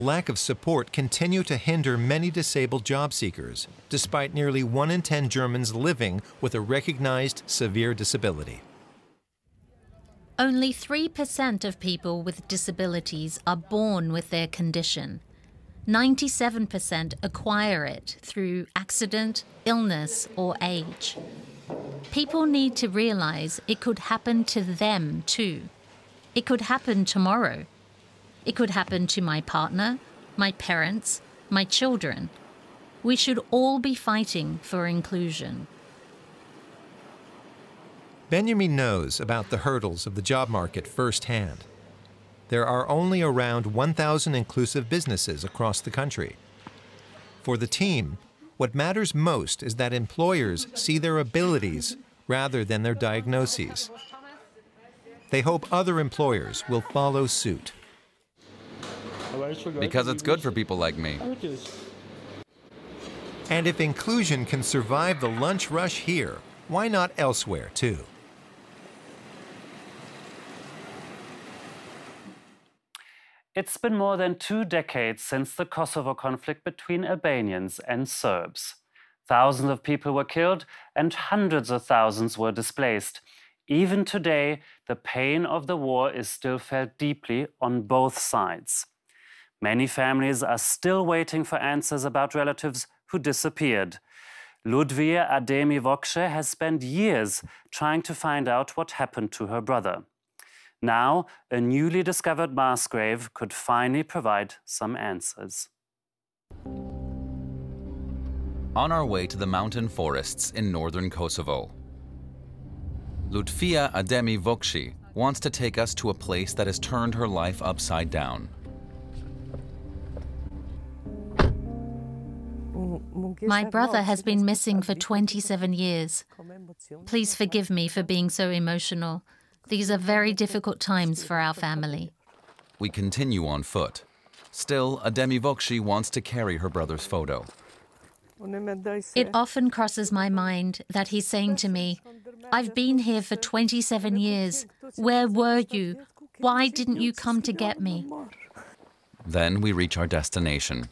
Lack of support continue to hinder many disabled job seekers, despite nearly 1 in 10 Germans living with a recognized severe disability. Only 3% of people with disabilities are born with their condition. 97% acquire it through accident, illness, or age. People need to realize it could happen to them too. It could happen tomorrow. It could happen to my partner, my parents, my children. We should all be fighting for inclusion. Benjamin knows about the hurdles of the job market firsthand. There are only around 1,000 inclusive businesses across the country. For the team, what matters most is that employers see their abilities rather than their diagnoses. They hope other employers will follow suit. Because it's good for people like me. And if inclusion can survive the lunch rush here, why not elsewhere too? It's been more than 2 decades since the Kosovo conflict between Albanians and Serbs. Thousands of people were killed and hundreds of thousands were displaced. Even today, the pain of the war is still felt deeply on both sides. Many families are still waiting for answers about relatives who disappeared. Ludwija Ademi Vokce has spent years trying to find out what happened to her brother. Now, a newly discovered mass grave could finally provide some answers. On our way to the mountain forests in northern Kosovo, Ludwija Ademi Vokce wants to take us to a place that has turned her life upside down. My brother has been missing for 27 years. Please forgive me for being so emotional. These are very difficult times for our family. We continue on foot. Still, Ademi Vokce wants to carry her brother's photo. It often crosses my mind that he's saying to me, "I've been here for 27 years. Where were you? Why didn't you come to get me?" Then we reach our destination.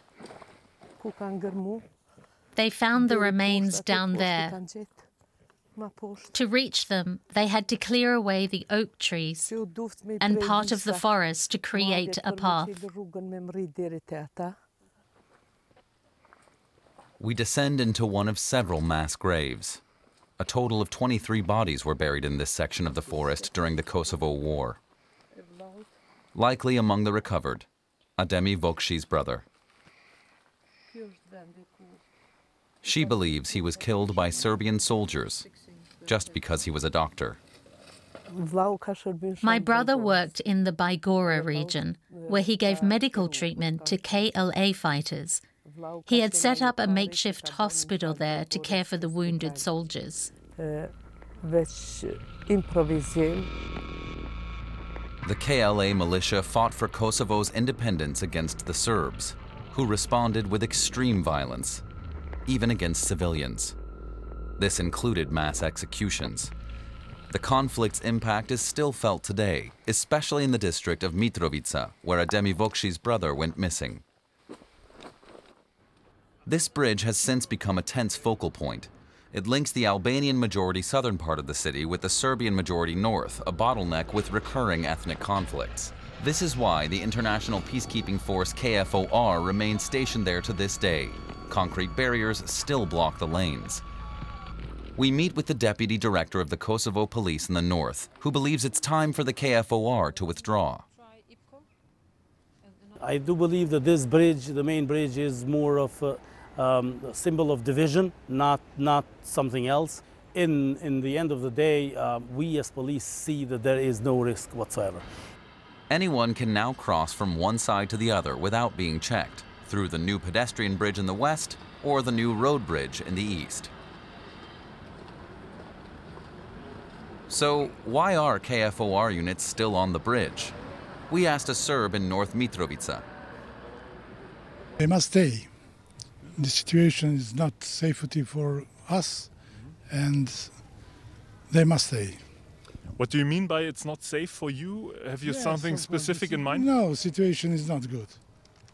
They found the remains down there. To reach them, they had to clear away the oak trees and part of the forest to create a path. We descend into one of several mass graves. A total of 23 bodies were buried in this section of the forest during the Kosovo War. Likely among the recovered, Ademi Vokce's brother. She believes he was killed by Serbian soldiers just because he was a doctor. My brother worked in the Bajgora region, where he gave medical treatment to KLA fighters. He had set up a makeshift hospital there to care for the wounded soldiers. The KLA militia fought for Kosovo's independence against the Serbs, who responded with extreme violence, even against civilians. This included mass executions. The conflict's impact is still felt today, especially in the district of Mitrovica, where Ademi Vokce's brother went missing. This bridge has since become a tense focal point. It links the Albanian-majority southern part of the city with the Serbian-majority north, a bottleneck with recurring ethnic conflicts. This is why the international peacekeeping force KFOR remains stationed there to this day. Concrete barriers still block the lanes. We meet with the deputy director of the Kosovo police in the north, who believes it's time for the KFOR to withdraw. I do believe that this bridge, the main bridge, is more of a symbol of division, not something else. In the end of the day, we as police see that there is no risk whatsoever. Anyone can now cross from one side to the other without being checked, through the new pedestrian bridge in the west or the new road bridge in the east. So why are KFOR units still on the bridge? We asked a Serb in North Mitrovica. They must stay. The situation is not safety for us, and they must stay. What do you mean by it's not safe for you? Have you something specific in mind? No, situation is not good.